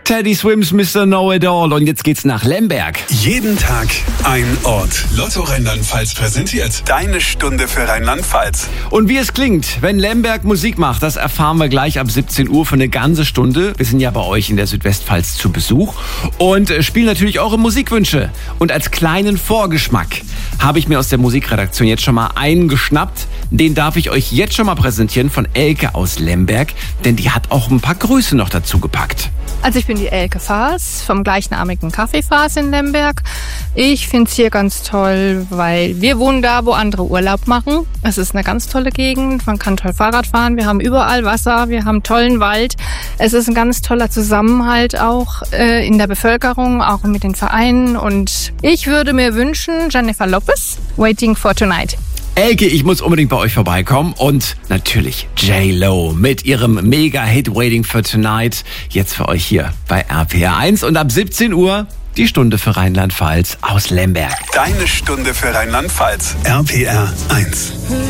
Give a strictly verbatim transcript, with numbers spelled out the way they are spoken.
Teddy Swims, Mister Know-It-All. Und jetzt geht's nach Lemberg. Jeden Tag ein Ort. Lotto Rheinland-Pfalz präsentiert deine Stunde für Rheinland-Pfalz. Und wie es klingt, wenn Lemberg Musik macht, das erfahren wir gleich ab siebzehn Uhr für eine ganze Stunde. Wir sind ja bei euch in der Südwestpfalz zu Besuch und spielen natürlich eure Musikwünsche. Und als kleinen Vorgeschmack habe ich mir aus der Musikredaktion jetzt schon mal einen geschnappt. Den darf ich euch jetzt schon mal präsentieren von Elke aus Lemberg, denn die hat auch ein paar Grüße noch dazu gepackt. Also ich bin die Elke Faas vom gleichnamigen Café Faas in Lemberg. Ich finde es hier ganz toll, weil wir wohnen da, wo andere Urlaub machen. Es ist eine ganz tolle Gegend, man kann toll Fahrrad fahren, wir haben überall Wasser, wir haben tollen Wald. Es ist ein ganz toller Zusammenhalt auch äh, in der Bevölkerung, auch mit den Vereinen. Und ich würde mir wünschen, Jennifer Lopez, Waiting for Tonight. Elke, ich muss unbedingt bei euch vorbeikommen und natürlich J-Lo mit ihrem Mega-Hit Waiting for Tonight. Jetzt für euch hier bei R P R eins und ab siebzehn Uhr die Stunde für Rheinland-Pfalz aus Lemberg. Deine Stunde für Rheinland-Pfalz. R P R eins.